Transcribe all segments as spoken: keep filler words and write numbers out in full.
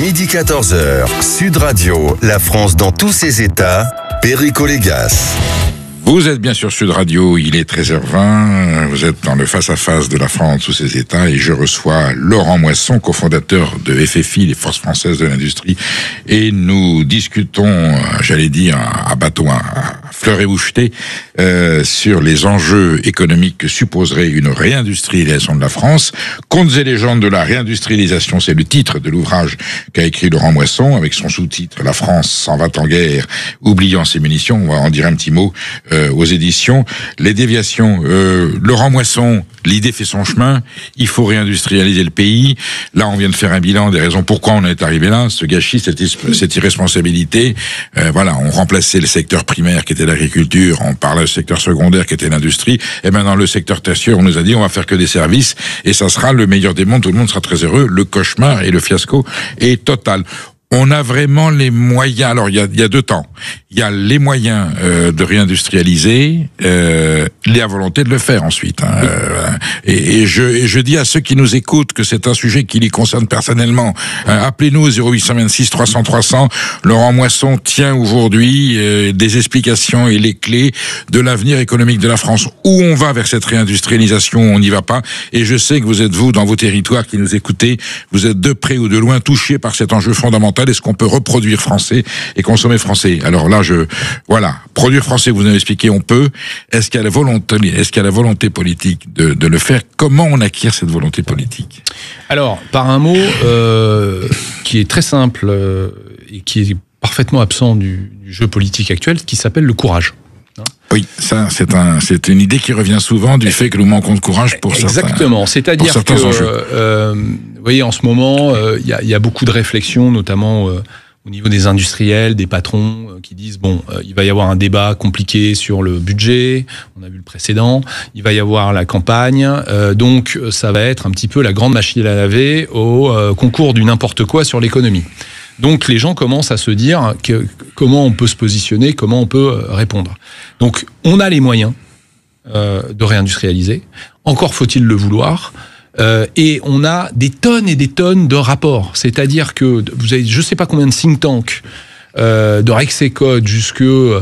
midi quatorze heures, Sud Radio, la France dans tous ses états, Perico Légas. Vous êtes bien sur Sud Radio, il est treize heures vingt, vous êtes dans le face-à-face de la France sous ses états et je reçois Laurent Moisson, cofondateur de F F I, les Forces Françaises de l'Industrie, et nous discutons, j'allais dire, à bateau, à fleur et boucheté, euh, sur les enjeux économiques que supposerait une réindustrialisation de la France. Contes et légendes de la réindustrialisation, c'est le titre de l'ouvrage qu'a écrit Laurent Moisson, avec son sous-titre « La France s'en va en guerre, oubliant ses munitions ». On va en dire un petit mot euh, aux éditions. Les déviations, euh, Laurent Moisson, l'idée fait son chemin, il faut réindustrialiser le pays. Là, on vient de faire un bilan des raisons pourquoi on est arrivé là, ce gâchis, cette, cette irresponsabilité. Euh, voilà, on remplaçait le secteur primaire qui était l'agriculture, on parlait du secteur secondaire qui était l'industrie, et maintenant le secteur tertiaire, on nous a dit on va faire que des services, et ça sera le meilleur des mondes, tout le monde sera très heureux, le cauchemar et le fiasco est total. On a vraiment les moyens. Alors il y a, il y a deux temps. Il y a les moyens euh, de réindustrialiser, euh, la volonté de le faire ensuite. Hein, euh, et, et, je, et je dis à ceux qui nous écoutent que c'est un sujet qui les concerne personnellement. Euh, appelez-nous au zéro huit cent vingt-six trois cents trois cents. Laurent Moisson tient aujourd'hui euh, des explications et les clés de l'avenir économique de la France. Où on va vers cette réindustrialisation, on n'y va pas. Et je sais que vous êtes vous dans vos territoires qui nous écoutez, vous êtes de près ou de loin touchés par cet enjeu fondamental. Est-ce qu'on peut reproduire français et consommer français? Alors là, je, voilà, produire français, vous avez expliqué, on peut. Est-ce qu'il y a la volonté, est-ce qu'il y a la volonté politique de, de le faire? Comment on acquiert cette volonté politique? Alors, par un mot euh, qui est très simple euh, et qui est parfaitement absent du, du jeu politique actuel, qui s'appelle le courage. Oui, ça, c'est un, c'est une idée qui revient souvent du fait que nous manquons de courage pour certains. Exactement. C'est-à-dire que, euh, vous voyez, en ce moment, il euh, y, a, y a beaucoup de réflexions, notamment euh, au niveau des industriels, des patrons, euh, qui disent bon, euh, il va y avoir un débat compliqué sur le budget. On a vu le précédent. Il va y avoir la campagne. Euh, donc, ça va être un petit peu la grande machine à laver au euh, concours du n'importe quoi sur l'économie. Donc les gens commencent à se dire que, comment on peut se positionner, comment on peut répondre. Donc on a les moyens euh, de réindustrialiser, encore faut-il le vouloir, euh, et on a des tonnes et des tonnes de rapports. C'est-à-dire que vous avez je ne sais pas combien de think tanks, Euh, de Rexecode jusque euh,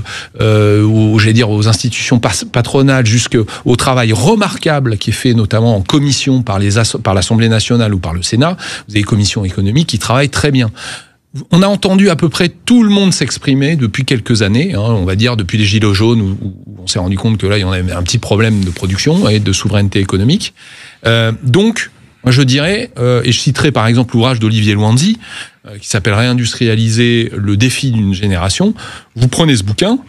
aux, j'allais dire aux institutions patronales, jusqu'au travail remarquable qui est fait notamment en commission par les par l'Assemblée nationale ou par le Sénat. Vous avez des commissions économiques qui travaillent très bien. On a entendu à peu près tout le monde s'exprimer depuis quelques années, hein, on va dire depuis les Gilets jaunes, où, où on s'est rendu compte que là, il y en avait un petit problème de production et de souveraineté économique. Euh, donc, moi je dirais, euh, et je citerai par exemple l'ouvrage d'Olivier Luanzi, euh, qui s'appelle « Réindustrialiser le défi d'une génération ». Vous prenez ce bouquin,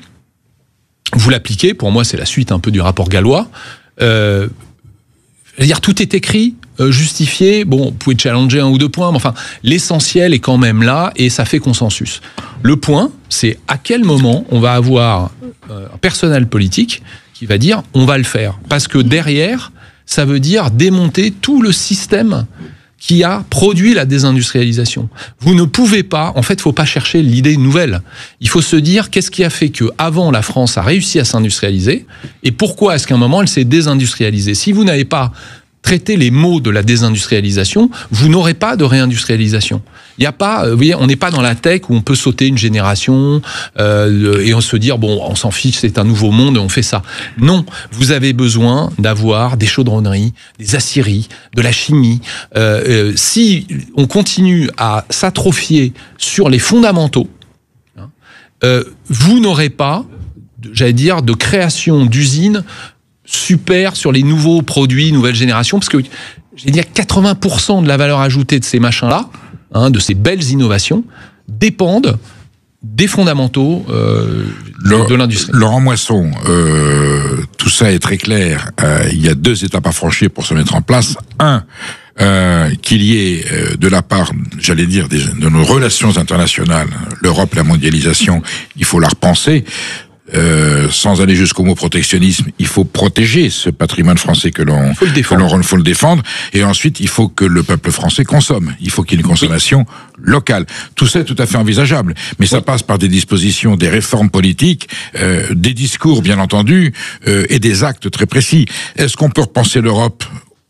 vous l'appliquez, pour moi c'est la suite un peu du rapport gallois, euh, c'est-à-dire tout est écrit, euh, justifié, bon, vous pouvez challenger un ou deux points, mais enfin, l'essentiel est quand même là et ça fait consensus. Le point, c'est à quel moment on va avoir euh, un personnel politique qui va dire on va le faire. Parce que derrière, ça veut dire démonter tout le système qui a produit la désindustrialisation. Vous ne pouvez pas, en fait, il ne faut pas chercher l'idée nouvelle. Il faut se dire qu'est-ce qui a fait qu'avant la France a réussi à s'industrialiser et pourquoi est-ce qu'à un moment elle s'est désindustrialisée. Si vous n'avez pas traité les mots de la désindustrialisation, vous n'aurez pas de réindustrialisation. Il n'y a pas, vous voyez, on n'est pas dans la tech où on peut sauter une génération euh, et on se dire bon, on s'en fiche, c'est un nouveau monde et on fait ça. Non, vous avez besoin d'avoir des chaudronneries, des aciéries, de la chimie. Euh, euh, si on continue à s'atrophier sur les fondamentaux, hein, euh, vous n'aurez pas, j'allais dire, de création d'usines super sur les nouveaux produits, nouvelle génération, parce que j'allais dire quatre-vingts pour cent de la valeur ajoutée de ces machins-là, hein, de ces belles innovations, dépendent des fondamentaux euh, de, de l'industrie. Laurent Moisson, euh, tout ça est très clair. Euh, il y a deux étapes à franchir pour se mettre en place. Un, euh, qu'il y ait euh, de la part, j'allais dire, des, de nos relations internationales, l'Europe, la mondialisation, il faut la repenser. Euh, sans aller jusqu'au mot protectionnisme, il faut protéger ce patrimoine français que l'on faut le défendre. Que l'on, faut le défendre. Et ensuite, il faut que le peuple français consomme. Il faut qu'il y ait une consommation oui. locale. Tout ça est tout à fait envisageable, mais oui. ça passe par des dispositions, des réformes politiques, euh, des discours bien entendu, euh, et des actes très précis. Est-ce qu'on peut repenser l'Europe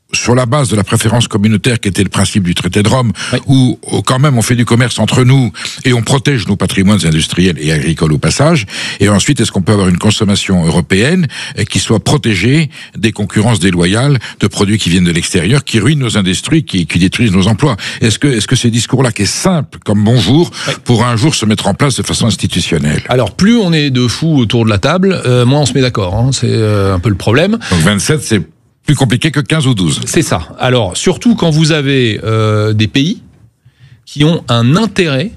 sur la base de la préférence communautaire qui était le principe du traité de Rome, oui. où, où quand même on fait du commerce entre nous et on protège nos patrimoines industriels et agricoles au passage, et ensuite est-ce qu'on peut avoir une consommation européenne qui soit protégée des concurrences déloyales de produits qui viennent de l'extérieur, qui ruinent nos industries, qui, qui détruisent nos emplois. Est-ce que, est-ce que ces discours-là, qui est simple comme bonjour, oui. pourraient un jour se mettre en place de façon institutionnelle? Alors, plus on est de fous autour de la table, euh, moins on se met d'accord, hein. C'est euh, un peu le problème. Donc vingt-sept, c'est plus compliqué que quinze ou douze. C'est ça. Alors, surtout quand vous avez euh, des pays qui ont un intérêt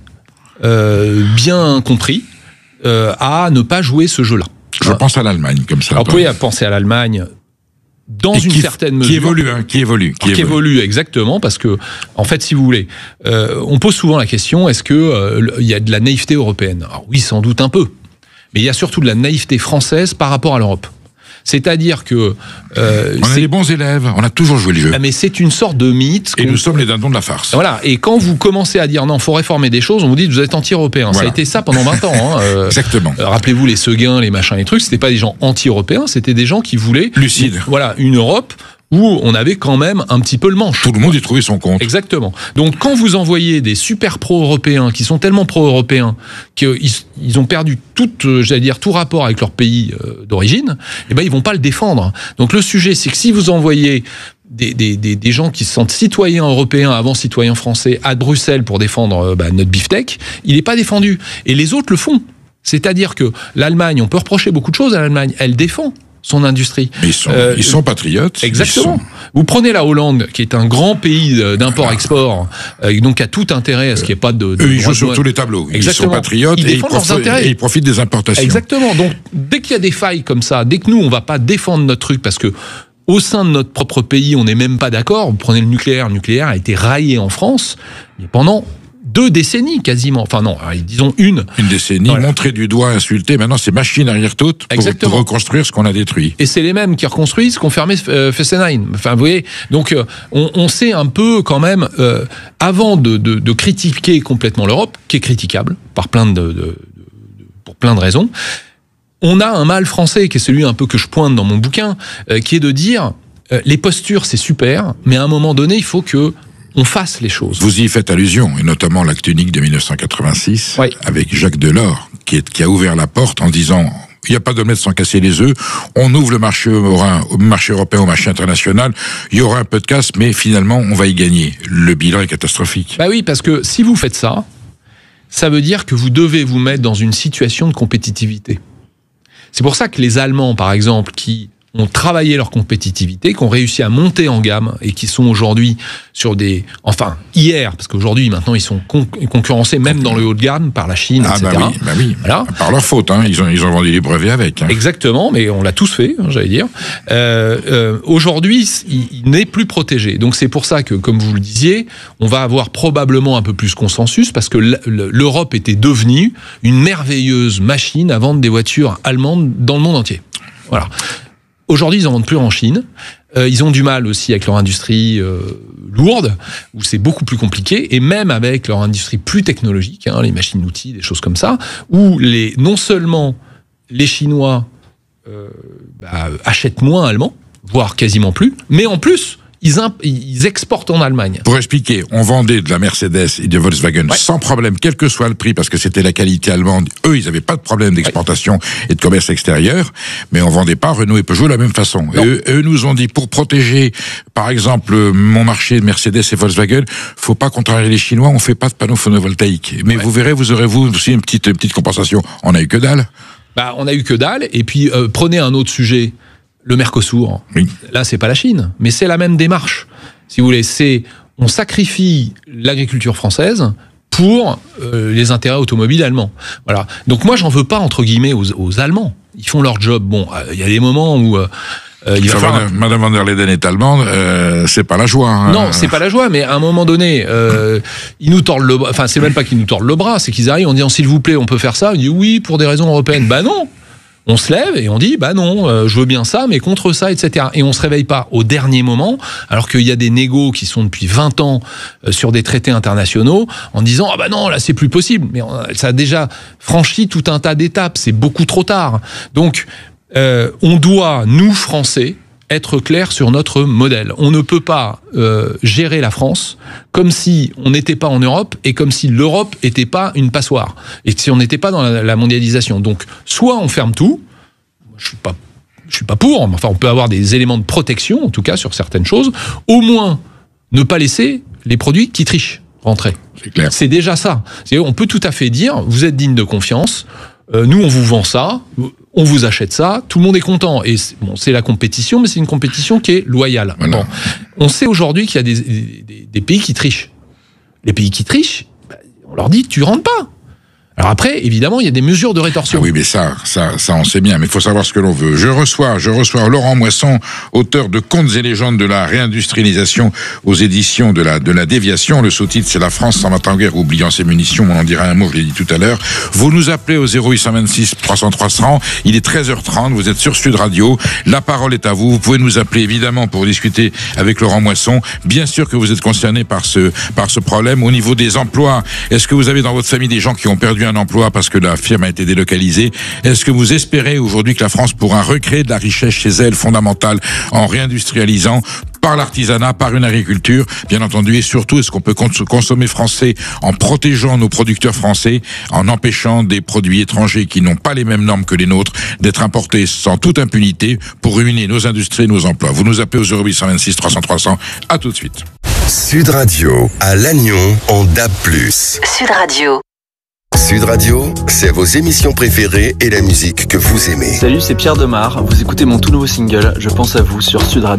euh, bien compris euh, à ne pas jouer ce jeu-là. Je voilà. pense à l'Allemagne, comme ça. Alors, vous pouvez penser à l'Allemagne dans Et une qui, certaine mesure. Qui évolue, hein, qui évolue. Qui, qui évolue, exactement, parce que, en fait, si vous voulez, euh, on pose souvent la question, est-ce que euh, il y a de la naïveté européenne? Alors oui, sans doute un peu. Mais il y a surtout de la naïveté française par rapport à l'Europe. C'est-à-dire que... Euh, on a des bons élèves, on a toujours joué le jeu. Ah, mais c'est une sorte de mythe. Et nous sommes les dindons de la farce. Voilà, et quand vous commencez à dire non, il faut réformer des choses, on vous dit que vous êtes anti-européen. Voilà. Ça a été ça pendant vingt ans. Hein. Euh, Exactement. Euh, rappelez-vous les Seguin, les machins, les trucs, c'était pas des gens anti-européens, c'était des gens qui voulaient... Lucide. Une, voilà, une Europe où on avait quand même un petit peu le manche. Tout le monde y trouvait son compte. Exactement. Donc quand vous envoyez des super pro-européens qui sont tellement pro-européens qu'ils ils ont perdu tout, euh, j'allais dire, tout rapport avec leur pays euh, d'origine, eh ben ils vont pas le défendre. Donc le sujet, c'est que si vous envoyez des, des, des, des gens qui se sentent citoyens européens avant citoyens français à Bruxelles pour défendre euh, bah, notre beefsteak, il n'est pas défendu. Et les autres le font. C'est-à-dire que l'Allemagne, on peut reprocher beaucoup de choses à l'Allemagne, elle défend son industrie. Mais ils sont, euh, ils sont patriotes. Exactement. Sont... Vous prenez la Hollande, qui est un grand pays d'import-export, euh, donc a tout intérêt à ce qu'il n'y ait pas de... de Eux, ils jouent sur tous les tableaux. Exactement. Ils sont patriotes ils et, ils profitent, et ils profitent des importations. Exactement. Donc, dès qu'il y a des failles comme ça, dès que nous, on ne va pas défendre notre truc, parce que au sein de notre propre pays, on n'est même pas d'accord. Vous prenez le nucléaire, le nucléaire a été raillé en France, mais pendant... deux décennies quasiment, enfin non, disons une. Une décennie, voilà. Montré du doigt, insulté, maintenant c'est machine arrière toute pour, pour reconstruire ce qu'on a détruit. Et c'est les mêmes qui reconstruisent ce qu'ont fermé euh, Fessenheim. Enfin vous voyez, donc euh, on, on sait un peu quand même, euh, avant de, de, de critiquer complètement l'Europe, qui est critiquable par plein de, de, de, pour plein de raisons, on a un mal français qui est celui un peu que je pointe dans mon bouquin, euh, qui est de dire, euh, les postures c'est super, mais à un moment donné il faut que on fasse les choses. Vous y faites allusion, et notamment l'acte unique de mille neuf cent quatre-vingt-six, oui. avec Jacques Delors, qui, est, qui a ouvert la porte en disant « il n'y a pas d'omelette sans casser les œufs, on ouvre le marché, au marché européen, au marché international, il y aura un peu de casse, mais finalement, on va y gagner. » Le bilan est catastrophique. Bah oui, parce que si vous faites ça, ça veut dire que vous devez vous mettre dans une situation de compétitivité. C'est pour ça que les Allemands, par exemple, qui... ont travaillé leur compétitivité, qui ont réussi à monter en gamme et qui sont aujourd'hui sur des... Enfin, hier, parce qu'aujourd'hui, maintenant, ils sont con- concurrencés même dans le haut de gamme par la Chine, ah, et cetera. Bah oui, bah oui. Voilà. Par leur faute, hein. ils, ont, ils ont vendu des brevets avec. Hein. Exactement, mais on l'a tous fait, hein, j'allais dire. Euh, euh, aujourd'hui, il, il n'est plus protégé. Donc c'est pour ça que, comme vous le disiez, on va avoir probablement un peu plus consensus, parce que l'Europe était devenue une merveilleuse machine à vendre des voitures allemandes dans le monde entier. Voilà. Aujourd'hui, ils n'en vendent plus en Chine. Euh, ils ont du mal aussi avec leur industrie euh, lourde, où c'est beaucoup plus compliqué, et même avec leur industrie plus technologique, hein, les machines-outils, des choses comme ça, où les, non seulement les Chinois euh, bah, achètent moins allemand, voire quasiment plus, mais en plus, ils, imp- ils exportent en Allemagne. Pour expliquer, on vendait de la Mercedes et de Volkswagen ouais. sans problème, quel que soit le prix, parce que c'était la qualité allemande. Eux, ils n'avaient pas de problème d'exportation ouais. et de commerce extérieur, mais on vendait pas Renault et Peugeot de la même façon. Et eux, eux nous ont dit, pour protéger, par exemple, mon marché de Mercedes et Volkswagen, faut pas contrarier les Chinois, on fait pas de panneaux photovoltaïques. Mais ouais. vous verrez, vous aurez vous aussi une petite, une petite compensation. On a eu que dalle. Bah, on a eu que dalle, et puis euh, prenez un autre sujet. Le Mercosur, oui. Là c'est pas la Chine, mais c'est la même démarche. Si vous voulez, c'est on sacrifie l'agriculture française pour euh, les intérêts automobiles allemands. Voilà. Donc moi j'en veux pas entre guillemets aux, aux Allemands. Ils font leur job. Bon, il euh, y a des moments où euh, il va falloir... Madame, Madame van der Leyden est allemande, euh, c'est pas la joie. Hein. Non, c'est pas la joie, mais à un moment donné, euh, ils nous tordent le bras. Enfin, c'est même pas qu'ils nous tordent le bras, c'est qu'ils arrivent en disant s'il vous plaît, on peut faire ça. On dit oui pour des raisons européennes. Bah non. On se lève et on dit bah non, euh, je veux bien ça, mais contre ça, et cetera. Et on se réveille pas au dernier moment, alors qu'il y a des négos qui sont depuis vingt ans euh, sur des traités internationaux, en disant ah bah non, là c'est plus possible. Mais on, ça a déjà franchi tout un tas d'étapes, c'est beaucoup trop tard. Donc euh, on doit, nous Français, être clair sur notre modèle. On ne peut pas euh, gérer la France comme si on n'était pas en Europe et comme si l'Europe n'était pas une passoire et si on n'était pas dans la, la mondialisation. Donc, soit on ferme tout, je suis pas, je suis pas pour, mais enfin, on peut avoir des éléments de protection, en tout cas, sur certaines choses. Au moins, ne pas laisser les produits qui trichent rentrer. C'est clair. C'est déjà ça. C'est-à-dire, on peut tout à fait dire, vous êtes digne de confiance, euh, nous, on vous vend ça, on vous achète ça, tout le monde est content. Et c'est, bon, c'est la compétition, mais c'est une compétition qui est loyale. Voilà. Bon. On sait aujourd'hui qu'il y a des, des, des pays qui trichent. Les pays qui trichent, bah, on leur dit, tu rentres pas. Alors après, évidemment, il y a des mesures de rétorsion. Ah oui, mais ça, ça, ça, on sait bien. Mais il faut savoir ce que l'on veut. Je reçois, je reçois Laurent Moisson, auteur de Contes et légendes de la réindustrialisation aux éditions de la, de la déviation. Le sous-titre, c'est La France s'en va en guerre, oubliant ses munitions. On en dira un mot, je l'ai dit tout à l'heure. Vous nous appelez au zéro huit deux six trois cents trois cents. Il est treize heures trente. Vous êtes sur Sud Radio. La parole est à vous. Vous pouvez nous appeler, évidemment, pour discuter avec Laurent Moisson. Bien sûr que vous êtes concerné par ce, par ce problème. Au niveau des emplois, est-ce que vous avez dans votre famille des gens qui ont perdu un emploi parce que la firme a été délocalisée? Est-ce que vous espérez aujourd'hui que la France pourra recréer de la richesse chez elle fondamentale en réindustrialisant par l'artisanat, par une agriculture, bien entendu, et surtout, est-ce qu'on peut consommer français en protégeant nos producteurs français, en empêchant des produits étrangers qui n'ont pas les mêmes normes que les nôtres d'être importés sans toute impunité pour ruiner nos industries et nos emplois? Vous nous appelez au zéro huit deux six trois cents trois cents. À tout de suite. Sud Radio, à Lannion, en D A B plus. Sud Radio. Sud Radio, c'est vos émissions préférées et la musique que vous aimez. Salut, c'est Pierre Demar. Vous écoutez mon tout nouveau single, Je pense à vous, sur Sud Radio.